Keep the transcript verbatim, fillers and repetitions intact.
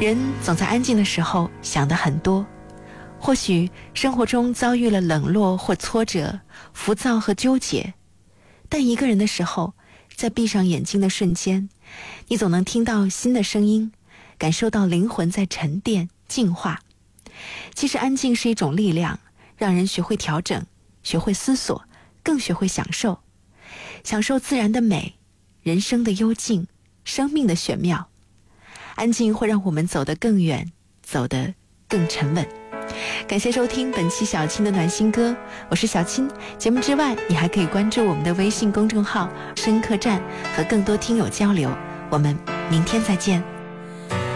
人总在安静的时候想得很多，或许生活中遭遇了冷落或挫折，浮躁和纠结，但一个人的时候，在闭上眼睛的瞬间，你总能听到新的声音，感受到灵魂在沉淀净化。其实安静是一种力量，让人学会调整，学会思索，更学会享受享受自然的美，人生的幽静，生命的玄妙。安静会让我们走得更远，走得更沉稳。感谢收听本期小青的暖心歌，我是小青。节目之外，你还可以关注我们的微信公众号深客栈，和更多听友交流。我们明天再见。